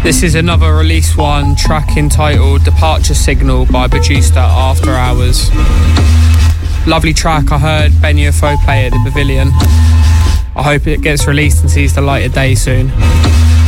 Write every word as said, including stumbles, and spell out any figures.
This is another release one track entitled Departure Signal by Bajusta After Hours. Lovely track. I heard Ben U F O play at the Pavilion. I hope it gets released and sees the light of day soon.